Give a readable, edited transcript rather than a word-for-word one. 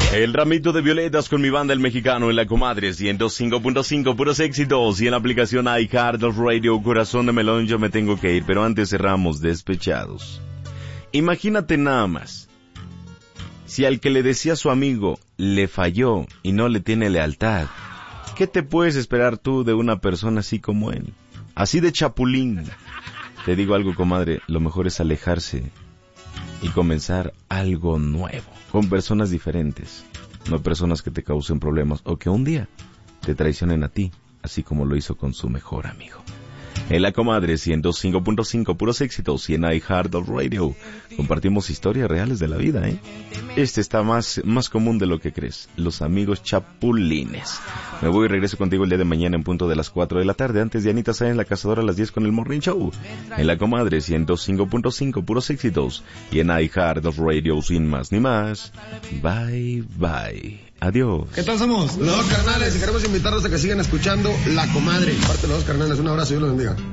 El ramito de violetas con mi banda El Mexicano en La Comadre 105.5, puros éxitos. Y en la aplicación iHeartRadio, Corazón de Melón, yo me tengo que ir. Pero antes cerramos despechados. Imagínate nada más. Si al que le decía a su amigo le falló y no le tiene lealtad, ¿qué te puedes esperar tú de una persona así como él? Así de chapulín. Te digo algo, comadre, lo mejor es alejarse y comenzar algo nuevo, con personas diferentes, no personas que te causen problemas o que un día te traicionen a ti, así como lo hizo con su mejor amigo. En La Comadre 105.5, puros éxitos, y en iHeartRadio compartimos historias reales de la vida, ¿eh? Este está más común de lo que crees, los amigos chapulines. Me voy y regreso contigo el día de mañana en punto de las 4 de la tarde, antes de Anita Sáenz, La Cazadora, a las 10 con el Morning Show. En La Comadre 105.5, puros éxitos, y en iHeartRadio, sin más ni más. Bye, bye. Adiós. ¿Qué tal somos? Los Dos Carnales, y queremos invitarlos a que sigan escuchando La Comadre. Parte de Los Dos Carnales, un abrazo y Dios los bendiga.